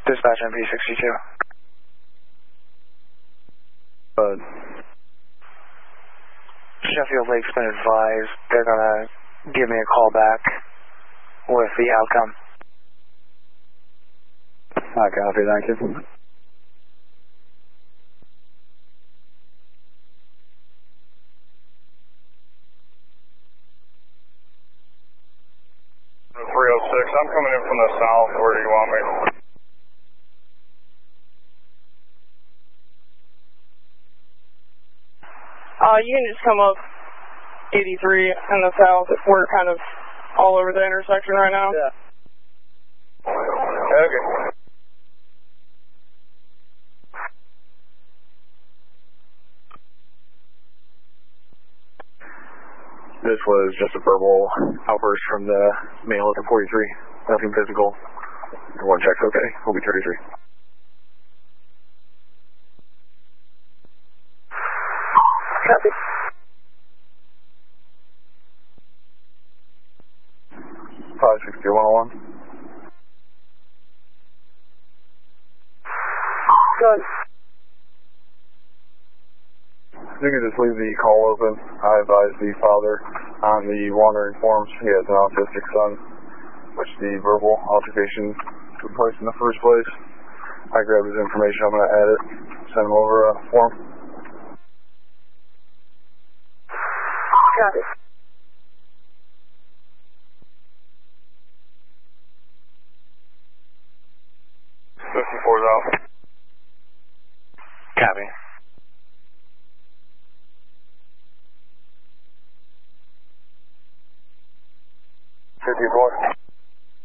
Dispatch MP62. Sheffield Lake's been advised they're going to give me a call back with the outcome. I copy, thank you. 306, I'm coming in from the south. Where do you want me? You can just come up 83 in the south. We're kind of all over the intersection right now. Yeah. Okay. This was just a verbal outburst from the male at the 43. Nothing physical. One check's okay. We'll be 33. Copy. Five 6101. Good. You can just leave the call open. I advise the father on the wandering forms. He has an autistic son, which the verbal altercation took place in the first place. I grabbed his information. I'm going to add it, send him over a form. Got it. 54's out. Copy.